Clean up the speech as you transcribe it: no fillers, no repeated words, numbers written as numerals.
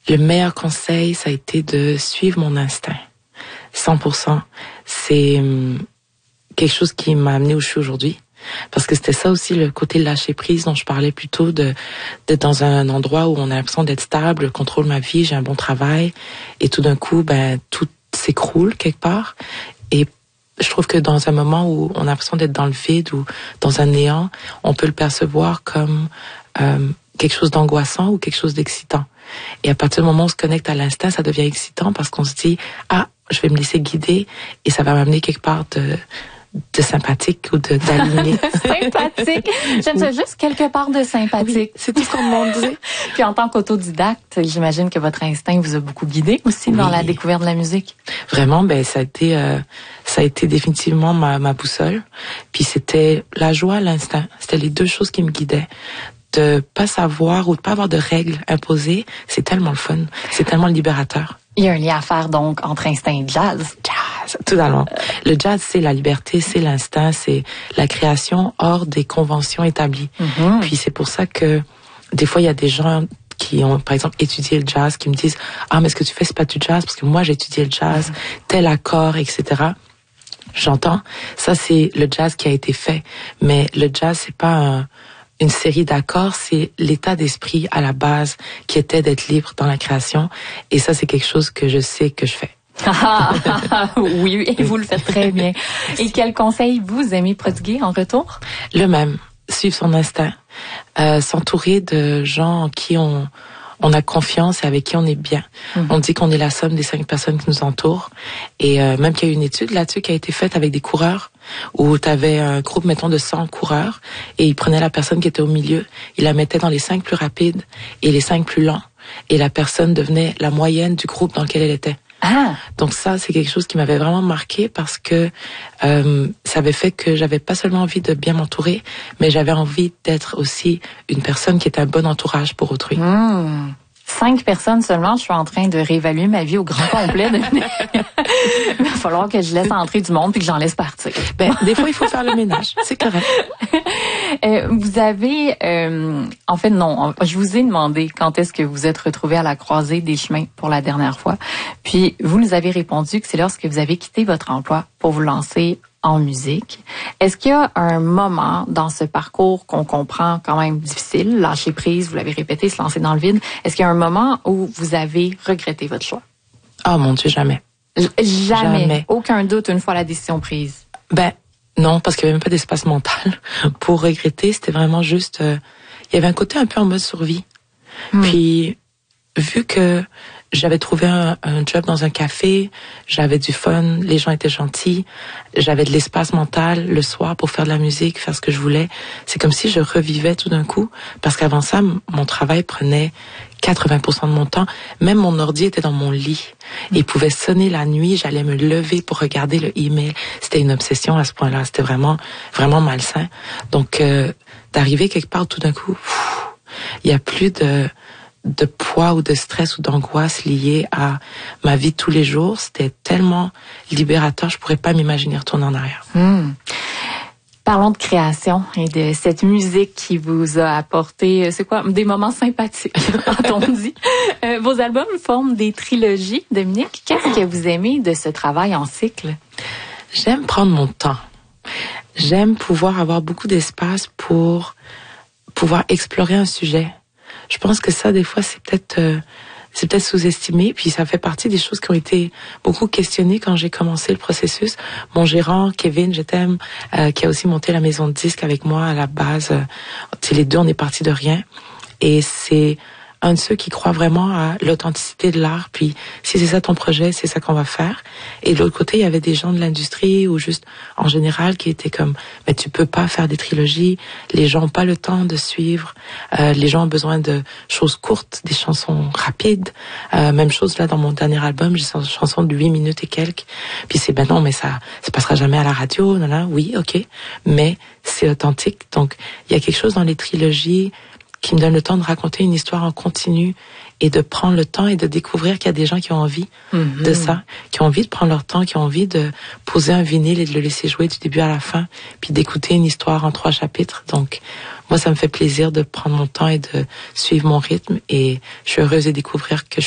Le meilleur conseil, ça a été de suivre mon instinct. 100%. C'est quelque chose qui m'a amené où je suis aujourd'hui. Parce que c'était ça aussi le côté lâcher prise dont je parlais plus tôt, d'être dans un endroit où on a l'impression d'être stable, je contrôle ma vie, j'ai un bon travail, et tout d'un coup, tout s'écroule quelque part. Et je trouve que dans un moment où on a l'impression d'être dans le vide ou dans un néant, on peut le percevoir comme quelque chose d'angoissant ou quelque chose d'excitant. Et à partir du moment où on se connecte à l'instinct, ça devient excitant parce qu'on se dit « Ah, je vais me laisser guider et ça va m'amener quelque part de sympathique ou d'aligné. » Sympathique. J'aime ça, juste quelque part de sympathique. Oui, c'est tout ce qu'on demande. Puis en tant qu'autodidacte, j'imagine que votre instinct vous a beaucoup guidé aussi dans la découverte de la musique. Vraiment, ça a été définitivement ma boussole. Puis c'était la joie, l'instinct. C'était les deux choses qui me guidaient. De pas savoir ou de pas avoir de règles imposées, c'est tellement le fun. C'est tellement libérateur. Il y a un lien à faire donc entre instinct et jazz. Jazz, totalement. Le jazz, c'est la liberté, c'est l'instinct, c'est la création hors des conventions établies. Mm-hmm. Puis c'est pour ça que des fois, il y a des gens qui ont, par exemple, étudié le jazz, qui me disent « Ah, mais ce que tu fais, c'est pas du jazz, parce que moi, j'ai étudié le jazz, tel accord, etc. » J'entends, ça, c'est le jazz qui a été fait. Mais le jazz, c'est pas une série d'accords, c'est l'état d'esprit à la base qui était d'être libre dans la création. Et ça, c'est quelque chose que je sais que je fais. Oui, et vous le faites très bien. Et quel conseil vous aimez prodiguer en retour? Le même, suivre son instinct, s'entourer de gens en qui on a confiance et avec qui on est bien. Mm-hmm. On dit qu'on est la somme des 5 personnes qui nous entourent. Et même qu'il y a une étude là-dessus qui a été faite avec des coureurs, où tu avais un groupe, mettons, de 100 coureurs, et ils prenaient la personne qui était au milieu, ils la mettaient dans les 5 plus rapides et les 5 plus lents. Et la personne devenait la moyenne du groupe dans lequel elle était. Ah. Donc ça, c'est quelque chose qui m'avait vraiment marqué parce que ça avait fait que j'avais pas seulement envie de bien m'entourer, mais j'avais envie d'être aussi une personne qui était un bon entourage pour autrui. 5 personnes seulement, je suis en train de réévaluer ma vie au grand complet. Il va falloir que je laisse entrer du monde puis que j'en laisse partir. Des fois, il faut faire le ménage. C'est correct. Vous avez... en fait, non. Je vous ai demandé quand est-ce que vous êtes retrouvés à la croisée des chemins pour la dernière fois. Puis, vous nous avez répondu que c'est lorsque vous avez quitté votre emploi pour vous lancer en musique. Est-ce qu'il y a un moment dans ce parcours qu'on comprend quand même difficile, lâcher prise, vous l'avez répété, se lancer dans le vide, est-ce qu'il y a un moment où vous avez regretté votre choix? Oh mon Dieu, jamais. Jamais. Aucun doute une fois la décision prise. Non, parce qu'il n'y avait même pas d'espace mental pour regretter. C'était vraiment juste... il y avait un côté un peu en mode survie. Puis, vu que j'avais trouvé un job dans un café, j'avais du fun, les gens étaient gentils, j'avais de l'espace mental le soir pour faire de la musique, faire ce que je voulais. C'est comme si je revivais tout d'un coup, parce qu'avant ça, mon travail prenait 80% de mon temps. Même mon ordi était dans mon lit. Et il pouvait sonner la nuit, j'allais me lever pour regarder le email. C'était une obsession à ce point-là. C'était vraiment, vraiment malsain. Donc, d'arriver quelque part tout d'un coup, il y a plus de poids ou de stress ou d'angoisse liée à ma vie de tous les jours. C'était tellement libérateur, je pourrais pas m'imaginer retourner en arrière. Parlons de création et de cette musique qui vous a apporté, c'est quoi, des moments sympathiques, a-t-on dit. Vos albums forment des trilogies, Dominique. Qu'est-ce que vous aimez de ce travail en cycle? J'aime prendre mon temps. J'aime pouvoir avoir beaucoup d'espace pour pouvoir explorer un sujet. Je pense que ça, des fois, c'est peut-être sous-estimé. Puis ça fait partie des choses qui ont été beaucoup questionnées quand j'ai commencé le processus. Mon gérant, Kevin, je t'aime, qui a aussi monté la maison de disques avec moi à la base. Les deux, on est partis de rien. Et c'est un de ceux qui croit vraiment à l'authenticité de l'art. Puis si c'est ça ton projet, c'est ça qu'on va faire. Et de l'autre côté, il y avait des gens de l'industrie ou juste en général qui étaient comme mais tu peux pas faire des trilogies, les gens ont pas le temps de suivre, les gens ont besoin de choses courtes, des chansons rapides. Même chose là dans mon dernier album, j'ai une chanson de 8 minutes et quelques. Puis c'est non mais ça passera jamais à la radio, oui, OK, mais c'est authentique. Donc il y a quelque chose dans les trilogies qui me donne le temps de raconter une histoire en continu et de prendre le temps et de découvrir qu'il y a des gens qui ont envie de ça, qui ont envie de prendre leur temps, qui ont envie de poser un vinyle et de le laisser jouer du début à la fin, puis d'écouter une histoire en 3 chapitres. Donc, moi, ça me fait plaisir de prendre mon temps et de suivre mon rythme et je suis heureuse de découvrir que je